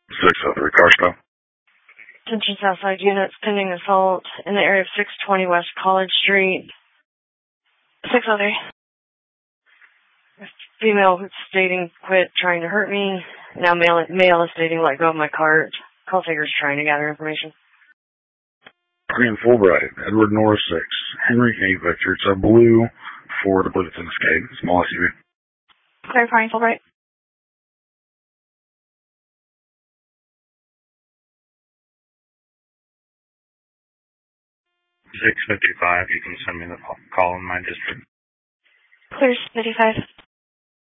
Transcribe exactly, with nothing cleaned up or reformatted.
six oh three, car stop. Attention Southside units, pending assault in the area of six twenty West College Street. six oh three. Female stating quit trying to hurt me. Now male, male is stating let go of my cart. Call takers trying to gather information. Green Fulbright, Edward Norris six, Henry A. Victor. It's a blue Ford, I believe it's an Escape, small S U V. Clarifying Fulbright. six fifty-five, you can send me the call in my district. Clear fifty-five.